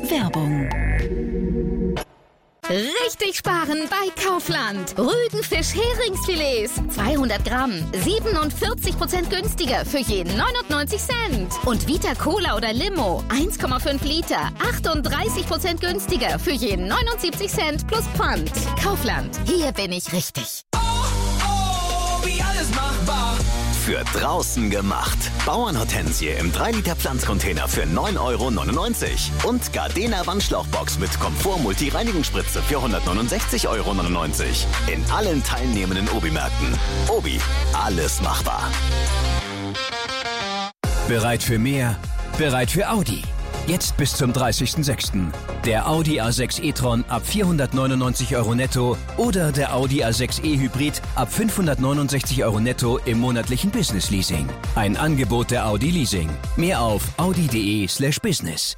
Werbung. Richtig sparen bei Kaufland. Rügenfisch Heringsfilets. 200 Gramm. 47% günstiger für jeden 99 Cent. Und Vita Cola oder Limo. 1,5 Liter. 38% günstiger für jeden 79 Cent plus Pfand. Kaufland. Hier bin ich richtig. Wie alles machbar. Für draußen gemacht. Bauernhortensie im 3-Liter Pflanzcontainer für 9,99 € und Gardena Wandschlauchbox mit Komfort-Multi-Reinigungsspritze für 169,99 € in allen teilnehmenden Obi-Märkten. Obi, alles machbar. Bereit für mehr? Bereit für Audi. Jetzt bis zum 30.06. Der Audi A6 e-tron ab 499 € netto oder der Audi A6 e-Hybrid ab 569 € netto im monatlichen Business Leasing. Ein Angebot der Audi Leasing. Mehr auf audi.de/business.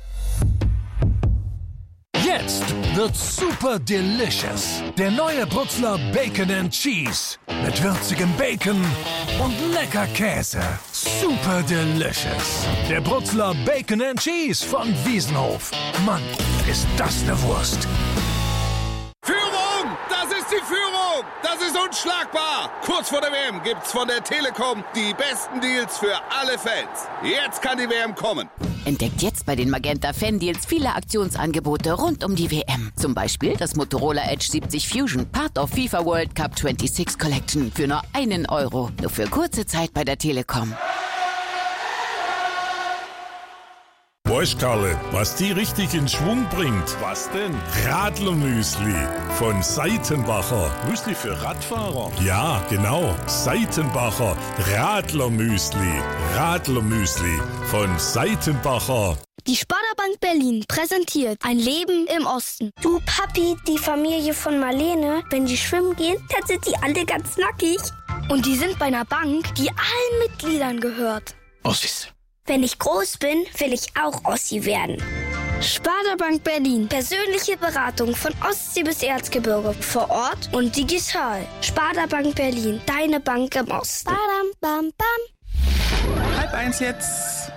Jetzt wird's super delicious. Der neue Brutzler Bacon and Cheese. Mit würzigem Bacon und lecker Käse. Super delicious. Der Brutzler Bacon and Cheese von Wiesenhof. Mann, ist das eine Wurst. Führung! Das ist die Führung! Das ist unschlagbar! Kurz vor der WM gibt's von der Telekom die besten Deals für alle Fans. Jetzt kann die WM kommen. Entdeckt jetzt bei den Magenta Fan-Deals viele Aktionsangebote rund um die WM. Zum Beispiel das Motorola Edge 70 Fusion, Part of FIFA World Cup 26 Collection für nur €1. Nur für kurze Zeit bei der Telekom. Weißt Karle, was die richtig in Schwung bringt? Was denn? Radlermüsli von Seitenbacher. Müsli für Radfahrer? Ja, genau. Seitenbacher Radlermüsli. Radlermüsli von Seitenbacher. Die Sparda-Bank Berlin präsentiert ein Leben im Osten. Du Papi, die Familie von Marlene, wenn die schwimmen gehen, dann sind die alle ganz nackig. Und die sind bei einer Bank, die allen Mitgliedern gehört. Ossis. Wenn ich groß bin, will ich auch Ossi werden. Sparda-Bank Berlin. Persönliche Beratung von Ostsee bis Erzgebirge. Vor Ort und digital. Sparda-Bank Berlin. Deine Bank im Osten. Badam, bam, bam. 12:30 jetzt.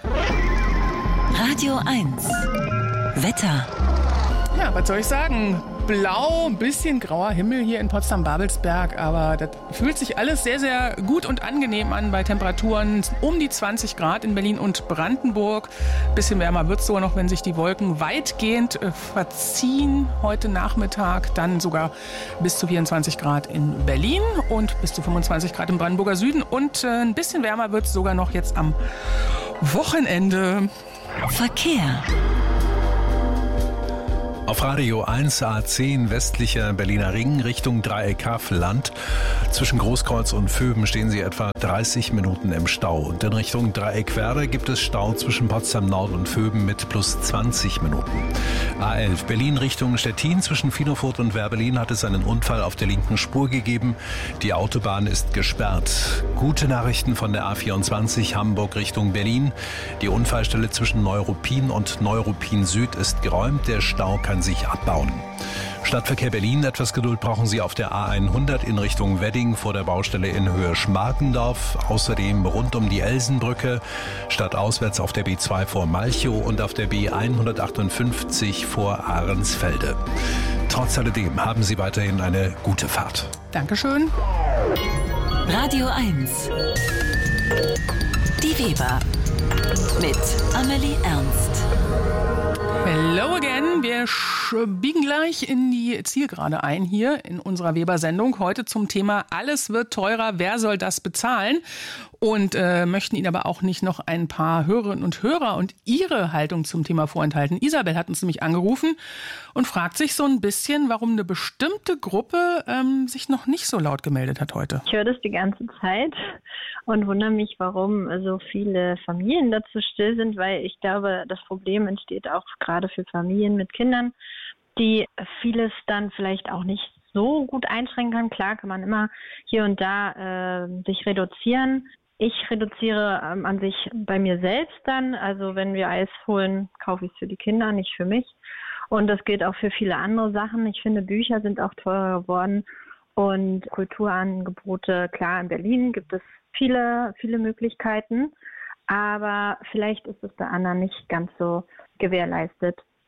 Radio 1. Wetter. Ja, was soll ich sagen? Blau, ein bisschen grauer Himmel hier in Potsdam-Babelsberg, aber das fühlt sich alles sehr, sehr gut und angenehm an bei Temperaturen um die 20 Grad in Berlin und Brandenburg. Bisschen wärmer wird es sogar noch, wenn sich die Wolken weitgehend verziehen heute Nachmittag. Dann sogar bis zu 24 Grad in Berlin und bis zu 25 Grad im Brandenburger Süden. Und ein bisschen wärmer wird es sogar noch jetzt am Wochenende. Verkehr. Auf Radio 1 A10 westlicher Berliner Ring Richtung Dreieck Havelland. Zwischen Großkreuz und Vöben stehen Sie etwa 30 Minuten im Stau. Und in Richtung Dreieck Werder gibt es Stau zwischen Potsdam Nord und Vöben mit plus 20 Minuten. A11 Berlin Richtung Stettin. Zwischen Finofurt und Werbelin hat es einen Unfall auf der linken Spur gegeben. Die Autobahn ist gesperrt. Gute Nachrichten von der A24 Hamburg Richtung Berlin. Die Unfallstelle zwischen Neuruppin und Neuruppin Süd ist geräumt. Der Stau kann sich abbauen. Stadtverkehr Berlin, etwas Geduld brauchen Sie auf der A100 in Richtung Wedding vor der Baustelle in Höhe Schmarkendorf. Außerdem rund um die Elsenbrücke, stadtauswärts auf der B2 vor Malchow und auf der B158 vor Ahrensfelde. Trotz alledem haben Sie weiterhin eine gute Fahrt. Dankeschön. Radio 1. Die Weber mit Amelie Ernst. Hello again. Wir biegen gleich in die Zielgerade ein hier in unserer Weber-Sendung. Heute zum Thema Alles wird teurer, wer soll das bezahlen? Und möchten Ihnen aber auch nicht noch ein paar Hörerinnen und Hörer und ihre Haltung zum Thema vorenthalten. Isabel hat uns nämlich angerufen und fragt sich so ein bisschen, warum eine bestimmte Gruppe sich noch nicht so laut gemeldet hat heute. Ich höre das die ganze Zeit und wundere mich, warum so viele Familien dazu still sind, weil ich glaube, das Problem entsteht auch gerade für Familien mit Kindern, die vieles dann vielleicht auch nicht so gut einschränken kann. Klar kann man immer hier und da sich reduzieren. Ich reduziere an sich bei mir selbst dann. Also wenn wir Eis holen, kaufe ich es für die Kinder, nicht für mich. Und das gilt auch für viele andere Sachen. Ich finde, Bücher sind auch teurer geworden. Und Kulturangebote, klar, in Berlin gibt es viele, viele Möglichkeiten. Aber vielleicht ist es bei anderen nicht ganz so gewährleistet.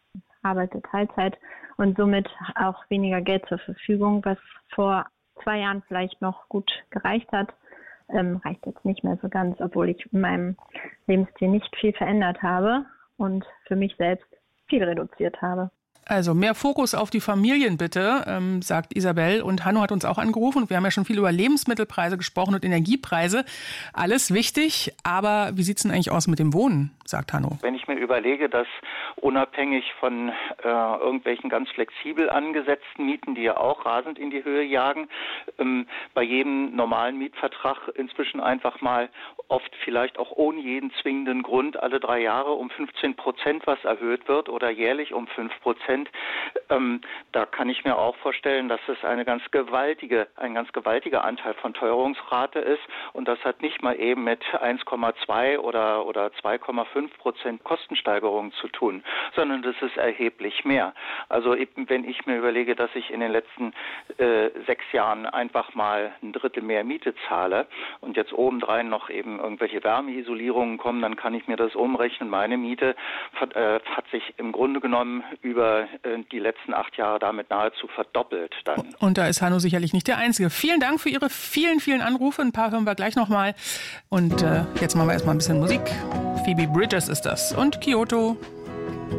arbeite Teilzeit und somit auch weniger Geld zur Verfügung, was vor 2 Jahren vielleicht noch gut gereicht hat. Reicht jetzt nicht mehr so ganz, obwohl ich in meinem Lebensstil nicht viel verändert habe und für mich selbst viel reduziert habe. Also mehr Fokus auf die Familien bitte, sagt Isabel. Und Hanno hat uns auch angerufen. Und wir haben ja schon viel über Lebensmittelpreise gesprochen und Energiepreise. Alles wichtig, aber wie sieht es denn eigentlich aus mit dem Wohnen, sagt Hanno? Wenn ich mir überlege, dass unabhängig von irgendwelchen ganz flexibel angesetzten Mieten, die ja auch rasend in die Höhe jagen, bei jedem normalen Mietvertrag inzwischen einfach mal oft vielleicht auch ohne jeden zwingenden Grund alle 3 Jahre um 15% was erhöht wird oder jährlich um 5%. Da kann ich mir auch vorstellen, dass es ein ganz gewaltiger Anteil von Teuerungsrate ist und das hat nicht mal eben mit 1,2 oder 2,5% Kostensteigerungen zu tun, sondern das ist erheblich mehr. Also wenn ich mir überlege, dass ich in den letzten 6 Jahren einfach mal 1/3 mehr Miete zahle und jetzt obendrein noch eben irgendwelche Wärmeisolierungen kommen, dann kann ich mir das umrechnen. Meine Miete hat sich im Grunde genommen über die letzten 8 Jahre damit nahezu verdoppelt dann. Und da ist Hanno sicherlich nicht der Einzige. Vielen Dank für Ihre vielen, vielen Anrufe. Ein paar hören wir gleich nochmal. Und jetzt machen wir erstmal ein bisschen Musik. Phoebe Bridgers ist das. Und Kyoto.